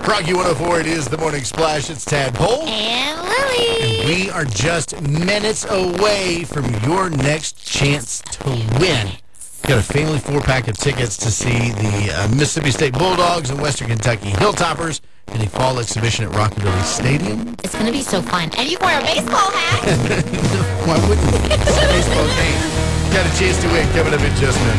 Rocky 104, it is the Morning Splash. It's Tadpole. And Lily. And we are just minutes away from your next chance to win. Got a family 4-pack of tickets to see the Mississippi State Bulldogs and Western Kentucky Hilltoppers in a fall exhibition at Rockabilly Stadium. It's going to be so fun. And you can wear a baseball hat. Why wouldn't you? It's a baseball game. Got a chance to win coming up in just minutes.